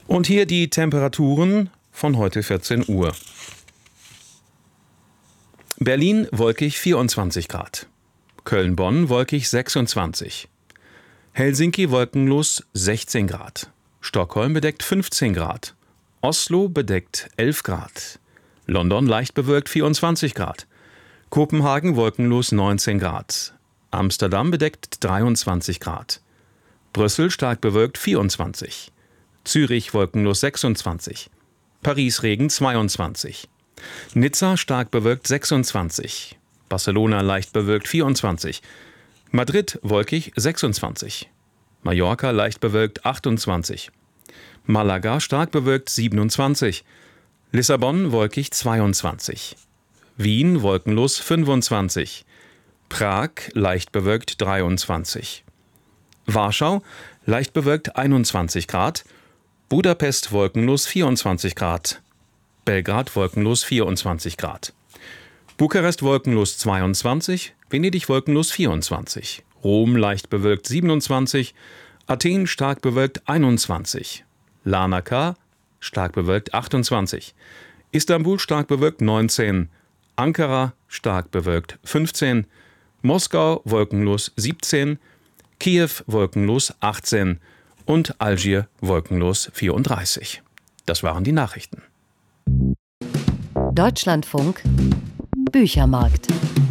Und hier die Temperaturen von heute 14 Uhr. Berlin wolkig 24 Grad. Köln-Bonn wolkig 26. Helsinki wolkenlos 16 Grad. Stockholm bedeckt 15 Grad. Oslo bedeckt 11 Grad. London leicht bewölkt 24 Grad. Kopenhagen wolkenlos 19 Grad. Amsterdam bedeckt 23 Grad. Brüssel stark bewölkt 24. Zürich wolkenlos 26. Paris Regen 22. Nizza stark bewölkt 26. Barcelona leicht bewölkt 24. Madrid wolkig 26. Mallorca leicht bewölkt 28. Malaga stark bewölkt 27. Lissabon wolkig 22. Wien wolkenlos 25. Prag leicht bewölkt 23. Warschau leicht bewölkt 21 Grad. Budapest wolkenlos 24 Grad. Belgrad wolkenlos 24 Grad. Bukarest wolkenlos 22. Venedig wolkenlos 24. Rom leicht bewölkt 27. Athen stark bewölkt 21. Larnaca stark bewölkt 28. Istanbul stark bewölkt 19. Ankara stark bewölkt 15. Moskau wolkenlos 17. Kiew wolkenlos 18. Und Algier wolkenlos 34. Das waren die Nachrichten. Deutschlandfunk Büchermarkt.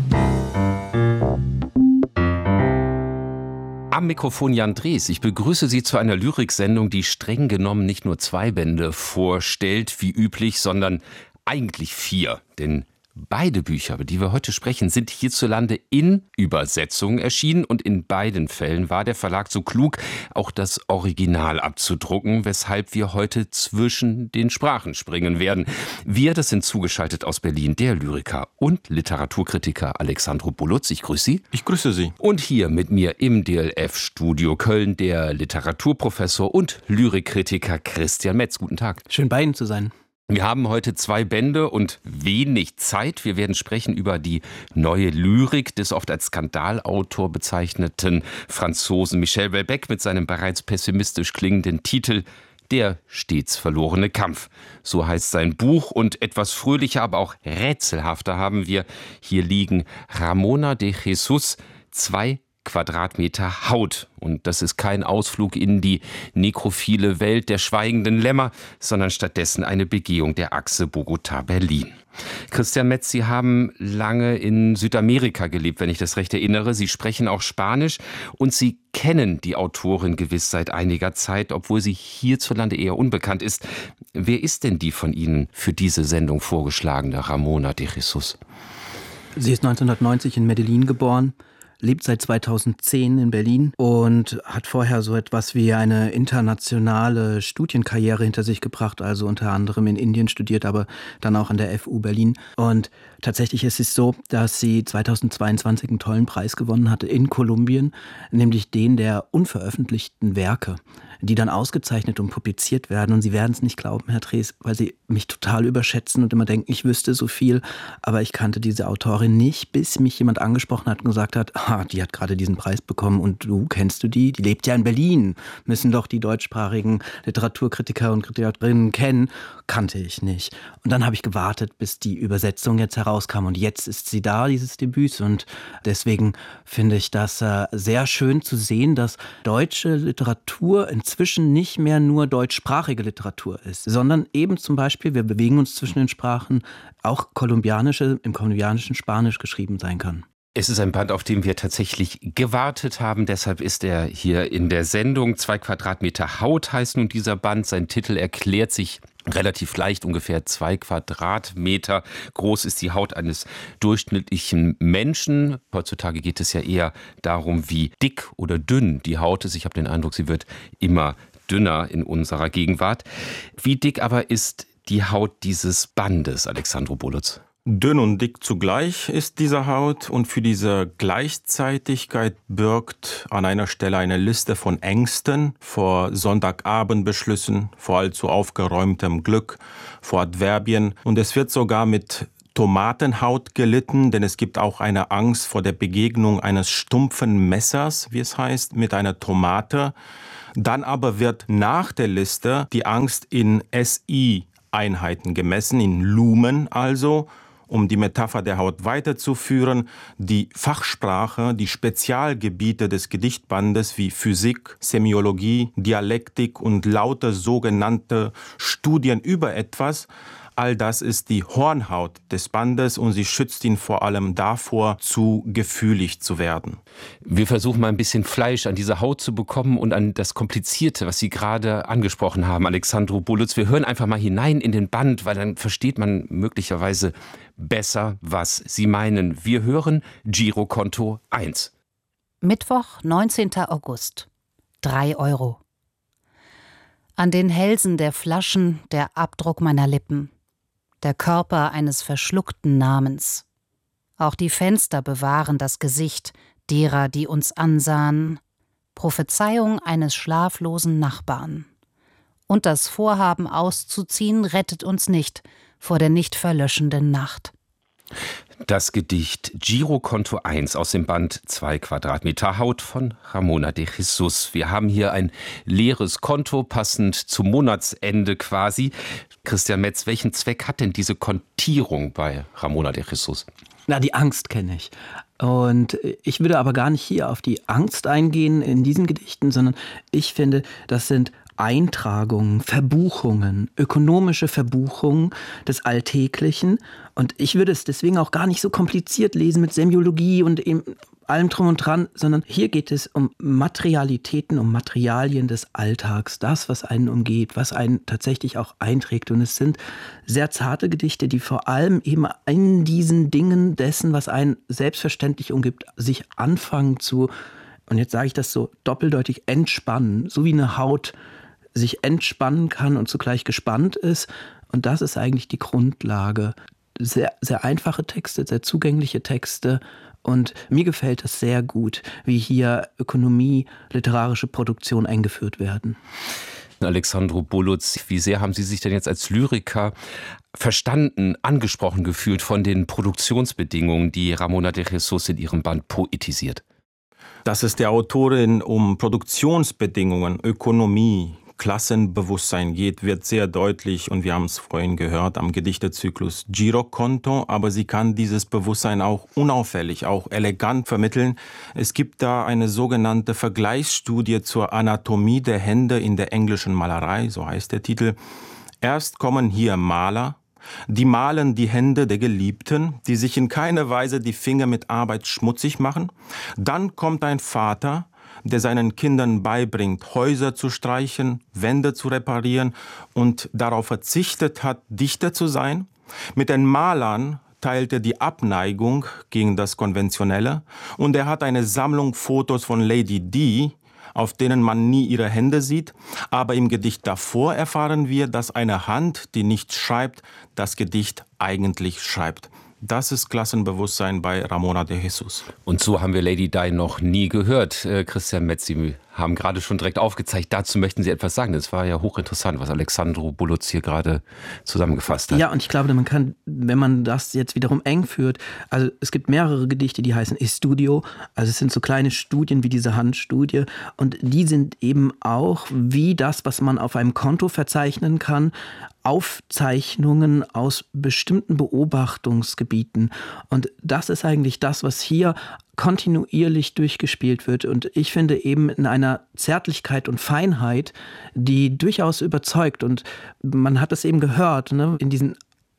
Am Mikrofon Jan Drees. Ich begrüße Sie zu einer Lyriksendung, die streng genommen nicht nur 2 Bände vorstellt, wie üblich, sondern eigentlich 4. Denn beide Bücher, über die wir heute sprechen, sind hierzulande in Übersetzungen erschienen und in beiden Fällen war der Verlag so klug, auch das Original abzudrucken, weshalb wir heute zwischen den Sprachen springen werden. Wir, das sind zugeschaltet aus Berlin, der Lyriker und Literaturkritiker Alexandro Bolutz. Ich grüße Sie. Ich grüße Sie. Und hier mit mir im DLF-Studio Köln der Literaturprofessor und Lyrikkritiker Christian Metz. Guten Tag. Schön bei Ihnen zu sein. Wir haben heute 2 Bände und wenig Zeit. Wir werden sprechen über die neue Lyrik des oft als Skandalautor bezeichneten Franzosen Michel Houellebecq mit seinem bereits pessimistisch klingenden Titel Der stets verlorene Kampf. So heißt sein Buch und etwas fröhlicher, aber auch rätselhafter haben wir hier liegen Ramona de Jesus, 2 Quadratmeter Haut. Und das ist kein Ausflug in die nekrophile Welt der schweigenden Lämmer, sondern stattdessen eine Begehung der Achse Bogotá-Berlin. Christian Metz, Sie haben lange in Südamerika gelebt, wenn ich das recht erinnere. Sie sprechen auch Spanisch und Sie kennen die Autorin gewiss seit einiger Zeit, obwohl sie hierzulande eher unbekannt ist. Wer ist denn die von Ihnen für diese Sendung vorgeschlagene Ramona de Jesus? Sie ist 1990 in Medellin geboren, lebt seit 2010 in Berlin und hat vorher so etwas wie eine internationale Studienkarriere hinter sich gebracht, also unter anderem in Indien studiert, aber dann auch an der FU Berlin. Und tatsächlich ist es so, dass sie 2022 einen tollen Preis gewonnen hatte in Kolumbien, nämlich den der unveröffentlichten Werke, die dann ausgezeichnet und publiziert werden. Und Sie werden es nicht glauben, Herr Drees, weil Sie mich total überschätzen und immer denken, ich wüsste so viel. Aber ich kannte diese Autorin nicht, bis mich jemand angesprochen hat und gesagt hat, die hat gerade diesen Preis bekommen und kennst du die? Die lebt ja in Berlin. Müssen doch die deutschsprachigen Literaturkritiker und Kritikerinnen kennen. Kannte ich nicht. Und dann habe ich gewartet, bis die Übersetzung jetzt herauskam. Und jetzt ist sie da, dieses Debüt. Und deswegen finde ich das sehr schön zu sehen, dass deutsche Literatur inzwischen nicht mehr nur deutschsprachige Literatur ist, sondern eben zum Beispiel, wir bewegen uns zwischen den Sprachen, auch im kolumbianischen Spanisch geschrieben sein kann. Es ist ein Band, auf den wir tatsächlich gewartet haben. Deshalb ist er hier in der Sendung. 2 Quadratmeter Haut heißt nun dieser Band. Sein Titel erklärt sich relativ leicht. Ungefähr 2 Quadratmeter groß ist die Haut eines durchschnittlichen Menschen. Heutzutage geht es ja eher darum, wie dick oder dünn die Haut ist. Ich habe den Eindruck, sie wird immer dünner in unserer Gegenwart. Wie dick aber ist die Haut dieses Bandes, Alexandro Bolutz? Dünn und dick zugleich ist diese Haut und für diese Gleichzeitigkeit birgt an einer Stelle eine Liste von Ängsten vor Sonntagabendbeschlüssen, vor allzu aufgeräumtem Glück, vor Adverbien und es wird sogar mit Tomatenhaut gelitten, denn es gibt auch eine Angst vor der Begegnung eines stumpfen Messers, wie es heißt, mit einer Tomate. Dann aber wird nach der Liste die Angst in SI-Einheiten gemessen, in Lumen also. Um die Metapher der Haut weiterzuführen, die Fachsprache, die Spezialgebiete des Gedichtbandes wie Physik, Semiologie, Dialektik und lauter sogenannte Studien über etwas, all das ist die Hornhaut des Bandes und sie schützt ihn vor allem davor, zu gefühlig zu werden. Wir versuchen mal ein bisschen Fleisch an diese Haut zu bekommen und an das Komplizierte, was Sie gerade angesprochen haben, Alexandru Buluț. Wir hören einfach mal hinein in den Band, weil dann versteht man möglicherweise besser, was Sie meinen. Wir hören Girokonto 1. Mittwoch, 19. August. 3 Euro. An den Hälsen der Flaschen der Abdruck meiner Lippen. Der Körper eines verschluckten Namens. Auch die Fenster bewahren das Gesicht derer, die uns ansahen. Prophezeiung eines schlaflosen Nachbarn. Und das Vorhaben auszuziehen rettet uns nicht vor der nicht verlöschenden Nacht. Das Gedicht Girokonto 1 aus dem Band 2 Quadratmeter Haut von Ramona de Jesus. Wir haben hier ein leeres Konto, passend zum Monatsende quasi. Christian Metz, welchen Zweck hat denn diese Kontierung bei Ramona de Jesus? Na, die Angst kenne ich. Und ich würde aber gar nicht hier auf die Angst eingehen in diesen Gedichten, sondern ich finde, das sind Eintragungen, Verbuchungen, ökonomische Verbuchungen des Alltäglichen. Und ich würde es deswegen auch gar nicht so kompliziert lesen mit Semiologie und eben allem drum und dran, sondern hier geht es um Materialitäten, um Materialien des Alltags, das, was einen umgeht, was einen tatsächlich auch einträgt. Und es sind sehr zarte Gedichte, die vor allem eben in diesen Dingen dessen, was einen selbstverständlich umgibt, sich anfangen zu, und jetzt sage ich das so doppeldeutig, entspannen, so wie eine Haut sich entspannen kann und zugleich gespannt ist. Und das ist eigentlich die Grundlage. Sehr, sehr einfache Texte, sehr zugängliche Texte. Und mir gefällt es sehr gut, wie hier Ökonomie, literarische Produktion eingeführt werden. Alexandru Buluț, wie sehr haben Sie sich denn jetzt als Lyriker verstanden, angesprochen gefühlt von den Produktionsbedingungen, die Ramona de Jesus in ihrem Band poetisiert? Dass es der Autorin um Produktionsbedingungen, Ökonomie, Klassenbewusstsein geht, wird sehr deutlich, und wir haben es vorhin gehört, am Gedichtezyklus Girokonto, aber sie kann dieses Bewusstsein auch unauffällig, auch elegant vermitteln. Es gibt da eine sogenannte Vergleichsstudie zur Anatomie der Hände in der englischen Malerei, so heißt der Titel. Erst kommen hier Maler, die malen die Hände der Geliebten, die sich in keiner Weise die Finger mit Arbeit schmutzig machen. Dann kommt ein Vater, der seinen Kindern beibringt, Häuser zu streichen, Wände zu reparieren und darauf verzichtet hat, Dichter zu sein. Mit den Malern teilt er die Abneigung gegen das Konventionelle und er hat eine Sammlung Fotos von Lady Di, auf denen man nie ihre Hände sieht. Aber im Gedicht davor erfahren wir, dass eine Hand, die nicht schreibt, das Gedicht eigentlich schreibt. Das ist Klassenbewusstsein bei Ramona de Jesus. Und so haben wir Lady Di noch nie gehört. Christian Metz, Sie haben gerade schon direkt aufgezeigt. Dazu möchten Sie etwas sagen. Das war ja hochinteressant, was Alexandru Buluț hier gerade zusammengefasst hat. Ja, und ich glaube, man kann, wenn man das jetzt wiederum eng führt, also es gibt mehrere Gedichte, die heißen Estudio. Also es sind so kleine Studien wie diese Handstudie. Und die sind eben auch wie das, was man auf einem Konto verzeichnen kann, Aufzeichnungen aus bestimmten Beobachtungsgebieten. Und das ist eigentlich das, was hier kontinuierlich durchgespielt wird. Und ich finde eben in einer Zärtlichkeit und Feinheit, die durchaus überzeugt. Und man hat es eben gehört, ne, in diesen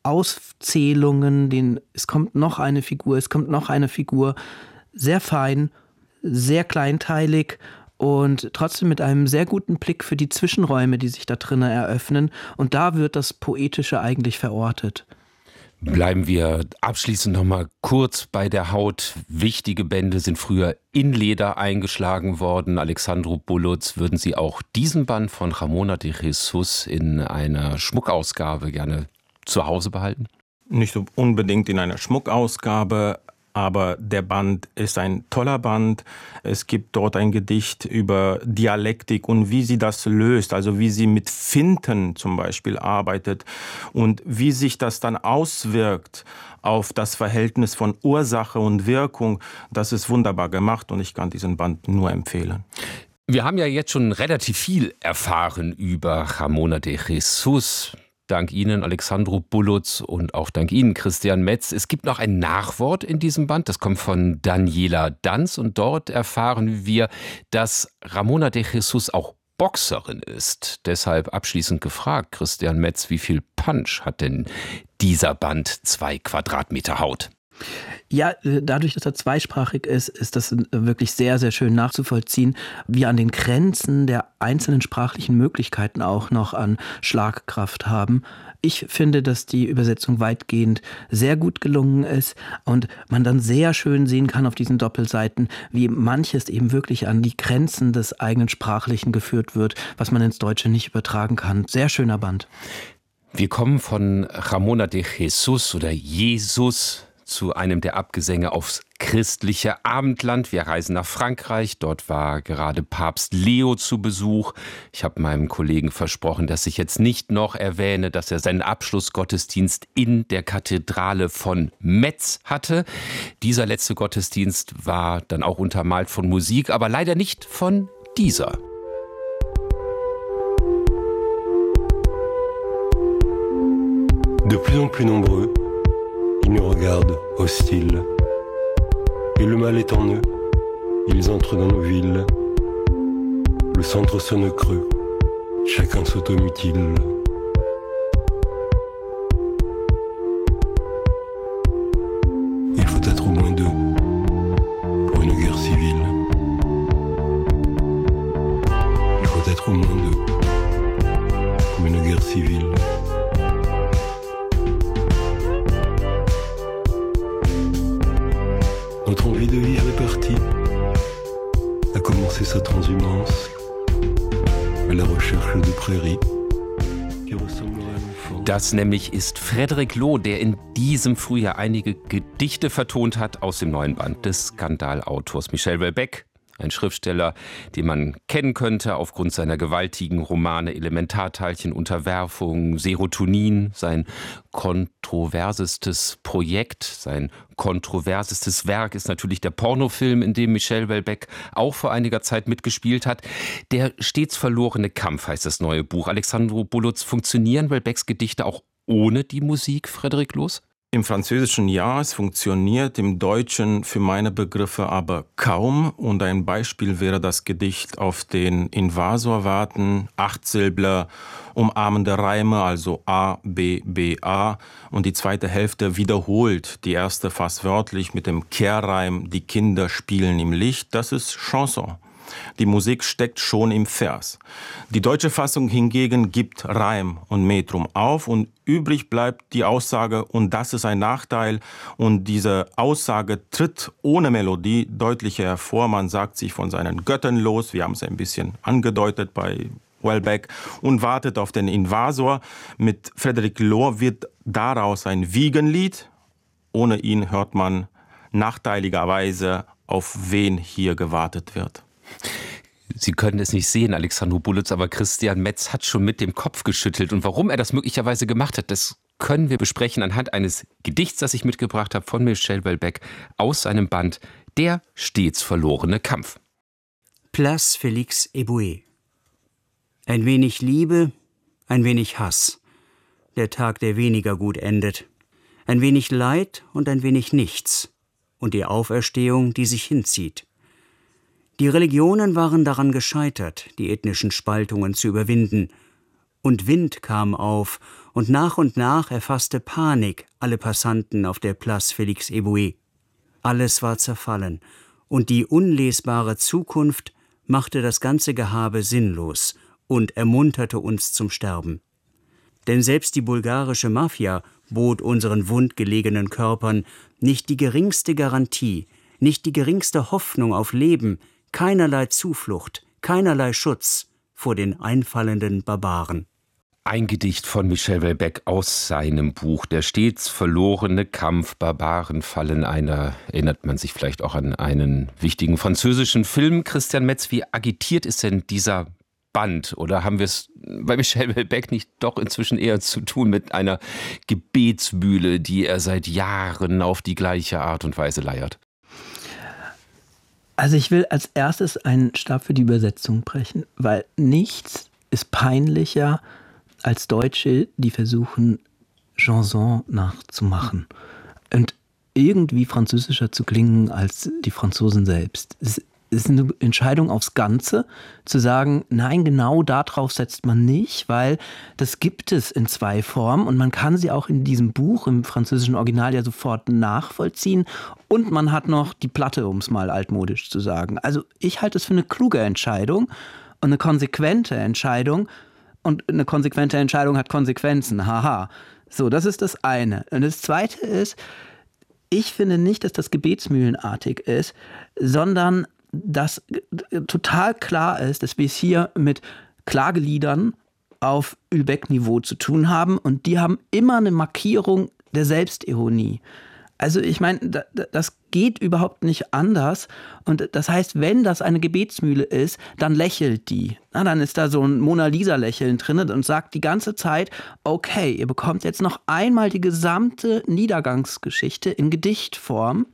Auszählungen, es kommt noch eine Figur, es kommt noch eine Figur. Sehr fein, sehr kleinteilig. Und trotzdem mit einem sehr guten Blick für die Zwischenräume, die sich da drinnen eröffnen. Und da wird das Poetische eigentlich verortet. Bleiben wir abschließend noch mal kurz bei der Haut. Wichtige Bände sind früher in Leder eingeschlagen worden. Alexandru Buluț, würden Sie auch diesen Band von Ramona de Jesus in einer Schmuckausgabe gerne zu Hause behalten? Nicht unbedingt in einer Schmuckausgabe, aber der Band ist ein toller Band. Es gibt dort ein Gedicht über Dialektik und wie sie das löst, also wie sie mit Finten zum Beispiel arbeitet und wie sich das dann auswirkt auf das Verhältnis von Ursache und Wirkung. Das ist wunderbar gemacht und ich kann diesen Band nur empfehlen. Wir haben ja jetzt schon relativ viel erfahren über Ramona de Jesus. Dank Ihnen, Alexandru Bulutz, und auch dank Ihnen, Christian Metz. Es gibt noch ein Nachwort in diesem Band, das kommt von Daniela Danz, und dort erfahren wir, dass Ramona de Jesus auch Boxerin ist. Deshalb abschließend gefragt, Christian Metz, wie viel Punch hat denn dieser Band 2 Quadratmeter Haut? Ja, dadurch, dass er zweisprachig ist, ist das wirklich sehr, sehr schön nachzuvollziehen, wie an den Grenzen der einzelnen sprachlichen Möglichkeiten auch noch an Schlagkraft haben. Ich finde, dass die Übersetzung weitgehend sehr gut gelungen ist und man dann sehr schön sehen kann auf diesen Doppelseiten, wie manches eben wirklich an die Grenzen des eigenen Sprachlichen geführt wird, was man ins Deutsche nicht übertragen kann. Sehr schöner Band. Wir kommen von Ramona de Jesus oder Jesus zu einem der Abgesänge aufs christliche Abendland. Wir reisen nach Frankreich. Dort war gerade Papst Leo zu Besuch. Ich habe meinem Kollegen versprochen, dass ich jetzt nicht noch erwähne, dass er seinen Abschlussgottesdienst in der Kathedrale von Metz hatte. Dieser letzte Gottesdienst war dann auch untermalt von Musik, aber leider nicht von dieser. De plus en plus nombreux, ils nous regardent hostiles. Et le mal est en eux, ils entrent dans nos villes. Le centre sonne creux, chacun s'automutile. Il faut être au moins deux pour une guerre civile. Il faut être au moins deux pour une guerre civile. Notre envie de vivre est partie, a commencé sa transhumance à la recherche de prairies qui ressembleraient à l'enfant. Das nämlich ist Frédéric Loh, der in diesem Frühjahr einige Gedichte vertont hat aus dem neuen Band des Skandalautors Michel Houellebecq. Ein Schriftsteller, den man kennen könnte aufgrund seiner gewaltigen Romane Elementarteilchen, Unterwerfung, Serotonin, sein kontroversestes Projekt, sein kontroversestes Werk ist natürlich der Pornofilm, in dem Michel Houellebecq auch vor einiger Zeit mitgespielt hat. Der stets verlorene Kampf heißt das neue Buch. Alexandru Bulutz, funktionieren Houellebecqs Gedichte auch ohne die Musik, Frédéric Loh? Im Französischen ja, es funktioniert, im Deutschen für meine Begriffe aber kaum. Und ein Beispiel wäre das Gedicht auf den Invasor warten, Achtsilbler, umarmende Reime, also A, B, B, A. Und die zweite Hälfte wiederholt die erste fast wörtlich mit dem Kehrreim, die Kinder spielen im Licht. Das ist Chanson. Die Musik steckt schon im Vers. Die deutsche Fassung hingegen gibt Reim und Metrum auf und übrig bleibt die Aussage, und das ist ein Nachteil. Und diese Aussage tritt ohne Melodie deutlicher hervor. Man sagt sich von seinen Göttern los, wir haben es ein bisschen angedeutet bei Houellebecq, und wartet auf den Invasor. Mit Frédéric Loh wird daraus ein Wiegenlied. Ohne ihn hört man nachteiligerweise, auf wen hier gewartet wird. Sie können es nicht sehen, Alexandru Bulutz, aber Christian Metz hat schon mit dem Kopf geschüttelt. Und warum er das möglicherweise gemacht hat, das können wir besprechen anhand eines Gedichts, das ich mitgebracht habe von Michel Houellebecq aus seinem Band Der stets verlorene Kampf. Place Félix Éboué. Ein wenig Liebe, ein wenig Hass. Der Tag, der weniger gut endet. Ein wenig Leid und ein wenig Nichts. Und die Auferstehung, die sich hinzieht. Die Religionen waren daran gescheitert, die ethnischen Spaltungen zu überwinden. Und Wind kam auf und nach erfasste Panik alle Passanten auf der Place Félix Éboué. Alles war zerfallen und die unlesbare Zukunft machte das ganze Gehabe sinnlos und ermunterte uns zum Sterben. Denn selbst die bulgarische Mafia bot unseren wundgelegenen Körpern nicht die geringste Garantie, nicht die geringste Hoffnung auf Leben, keinerlei Zuflucht, keinerlei Schutz vor den einfallenden Barbaren. Ein Gedicht von Michel Houellebecq aus seinem Buch Der stets verlorene Kampf, Barbaren fallen einer. Erinnert man sich vielleicht auch an einen wichtigen französischen Film. Christian Metz, wie agitiert ist denn dieser Band? Oder haben wir es bei Michel Houellebecq nicht doch inzwischen eher zu tun mit einer Gebetsmühle, die er seit Jahren auf die gleiche Art und Weise leiert? Also ich will als erstes einen Stab für die Übersetzung brechen, weil nichts ist peinlicher als Deutsche, die versuchen, Janson nachzumachen und irgendwie französischer zu klingen als die Franzosen selbst. Es ist eine Entscheidung aufs Ganze, zu sagen, nein, genau darauf setzt man nicht, weil das gibt es in 2 Formen und man kann sie auch in diesem Buch im französischen Original ja sofort nachvollziehen und man hat noch die Platte, um es mal altmodisch zu sagen. Also ich halte es für eine kluge Entscheidung und eine konsequente Entscheidung und eine konsequente Entscheidung hat Konsequenzen, haha. So, das ist das eine. Und das zweite ist, ich finde nicht, dass das gebetsmühlenartig ist, sondern dass total klar ist, dass wir es hier mit Klageliedern auf Houellebecq-Niveau zu tun haben und die haben immer eine Markierung der Selbstironie. Also ich meine, das geht überhaupt nicht anders und das heißt, wenn das eine Gebetsmühle ist, dann lächelt die. Na, dann ist da so ein Mona-Lisa-Lächeln drin und sagt die ganze Zeit, okay, ihr bekommt jetzt noch einmal die gesamte Niedergangsgeschichte in Gedichtform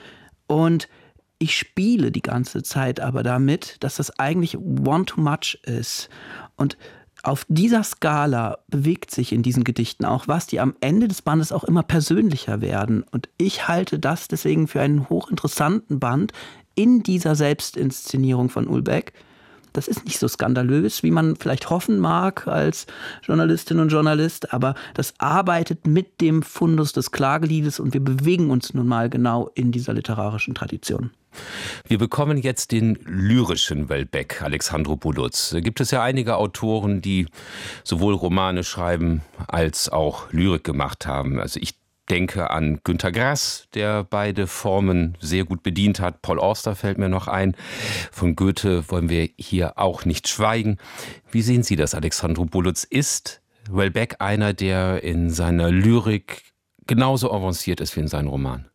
und ich spiele die ganze Zeit aber damit, dass das eigentlich one too much ist. Und auf dieser Skala bewegt sich in diesen Gedichten auch was, die am Ende des Bandes auch immer persönlicher werden. Und ich halte das deswegen für einen hochinteressanten Band in dieser Selbstinszenierung von Houellebecq. Das ist nicht so skandalös, wie man vielleicht hoffen mag als Journalistin und Journalist, aber das arbeitet mit dem Fundus des Klageliedes und wir bewegen uns nun mal genau in dieser literarischen Tradition. Wir bekommen jetzt den lyrischen Houellebecq, Alexandropoulos. Da gibt es ja einige Autoren, die sowohl Romane schreiben als auch Lyrik gemacht haben. Also ich denke an Günter Grass, der beide Formen sehr gut bedient hat. Paul Auster fällt mir noch ein. Von Goethe wollen wir hier auch nicht schweigen. Wie sehen Sie das, Alexandropoulos? Ist Houellebecq einer, der in seiner Lyrik genauso avanciert ist wie in seinen Romanen?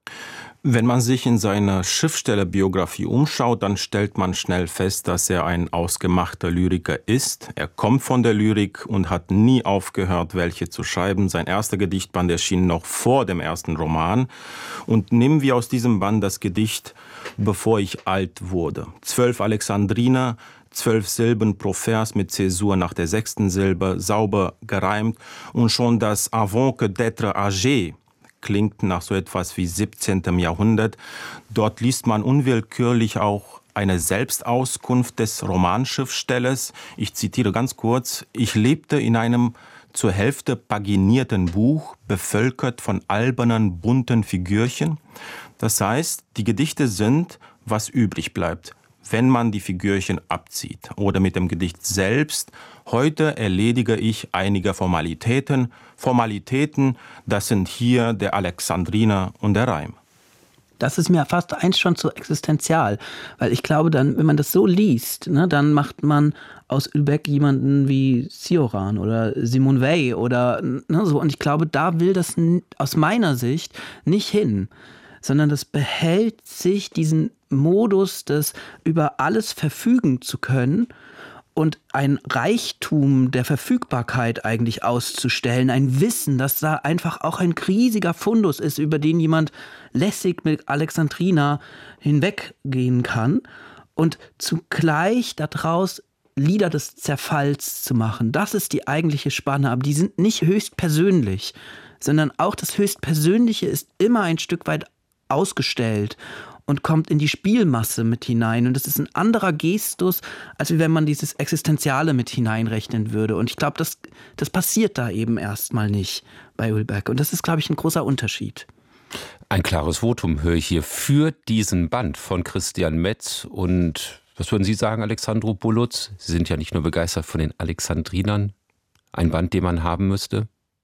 Wenn man sich in seiner Schriftstellerbiografie umschaut, dann stellt man schnell fest, dass er ein ausgemachter Lyriker ist. Er kommt von der Lyrik und hat nie aufgehört, welche zu schreiben. Sein erster Gedichtband erschien noch vor dem ersten Roman. Und nehmen wir aus diesem Band das Gedicht »Bevor ich alt wurde«. 12 Alexandriner, 12 Silben pro Vers mit Zäsur nach der 6. Silbe, sauber gereimt. Und schon das »Avant que d'être âgé« klingt nach so etwas wie 17. Jahrhundert. Dort liest man unwillkürlich auch eine Selbstauskunft des Romanschriftstellers. Ich zitiere ganz kurz: Ich lebte in einem zur Hälfte paginierten Buch, bevölkert von albernen, bunten Figürchen. Das heißt, die Gedichte sind, was übrig bleibt, wenn man die Figürchen abzieht. Oder mit dem Gedicht selbst: Heute erledige ich einige Formalitäten. Formalitäten, das sind hier der Alexandriner und der Reim. Das ist mir fast eins schon zu existenzial, weil ich glaube, dann, wenn man das so liest, ne, dann macht man aus Houellebecq jemanden wie Cioran oder Simone Weil oder ne, so. Und ich glaube, da will das aus meiner Sicht nicht hin, sondern das behält sich diesen Modus des über alles verfügen zu können und ein Reichtum der Verfügbarkeit eigentlich auszustellen, ein Wissen, dass da einfach auch ein riesiger Fundus ist, über den jemand lässig mit Alexandrina hinweggehen kann und zugleich daraus Lieder des Zerfalls zu machen. Das ist die eigentliche Spanne, aber die sind nicht höchstpersönlich, sondern auch das Höchstpersönliche ist immer ein Stück weit ausgestellt und kommt in die Spielmasse mit hinein. Und das ist ein anderer Gestus, als wenn man dieses Existenziale mit hineinrechnen würde. Und ich glaube, das passiert da eben erstmal nicht bei Houellebecq. Und das ist, glaube ich, ein großer Unterschied. Ein klares Votum höre ich hier für diesen Band von Christian Metz. Und was würden Sie sagen, Alexandropoulos? Sie sind ja nicht nur begeistert von den Alexandrinern. Ein Band, den man haben müsste?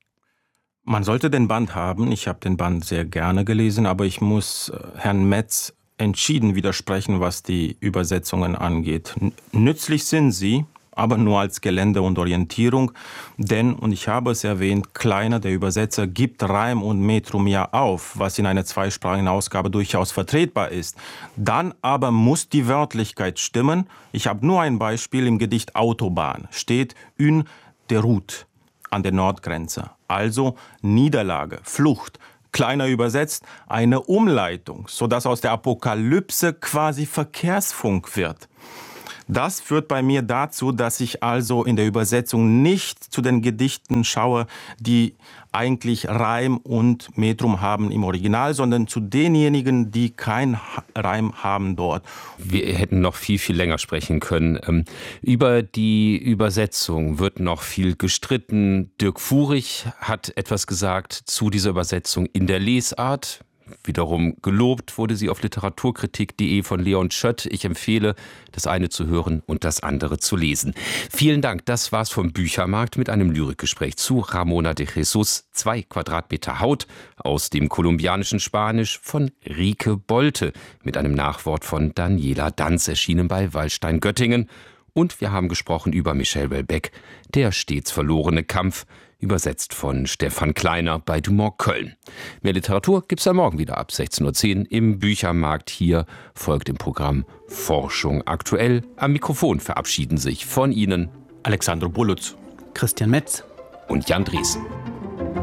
Man sollte den Band haben. Ich habe den Band sehr gerne gelesen, aber ich muss Herrn Metz entschieden widersprechen, was die Übersetzungen angeht. Nützlich sind sie, aber nur als Gelände und Orientierung. Denn, und ich habe es erwähnt, Kleiner, der Übersetzer, gibt Reim und Metrum ja auf, was in einer zweisprachigen Ausgabe durchaus vertretbar ist. Dann aber muss die Wörtlichkeit stimmen. Ich habe nur ein Beispiel. Im Gedicht Autobahn steht une déroute an der Nordgrenze. Also Niederlage, Flucht, kleiner übersetzt, eine Umleitung, sodass aus der Apokalypse quasi Verkehrsfunk wird. Das führt bei mir dazu, dass ich also in der Übersetzung nicht zu den Gedichten schaue, die eigentlich Reim und Metrum haben im Original, sondern zu denjenigen, die kein Reim haben dort. Wir hätten noch viel, viel länger sprechen können. Über die Übersetzung wird noch viel gestritten. Dirk Furich hat etwas gesagt zu dieser Übersetzung in der Lesart. Wiederum gelobt wurde sie auf literaturkritik.de von Leon Schött. Ich empfehle, das eine zu hören und das andere zu lesen. Vielen Dank, das war's vom Büchermarkt mit einem Lyrikgespräch zu Ramona de Jesus, 2 Quadratmeter Haut aus dem kolumbianischen Spanisch von Rike Bolte mit einem Nachwort von Daniela Danz, erschienen bei Wallstein Göttingen. Und wir haben gesprochen über Michel Houellebecq, Der stets verlorene Kampf, übersetzt von Stefan Kleiner bei Dumont Köln. Mehr Literatur gibt's dann morgen wieder ab 16:10 Uhr im Büchermarkt. Hier folgt im Programm Forschung aktuell. Am Mikrofon verabschieden sich von Ihnen Alexandro Bulutz, Christian Metz und Jan Dresen.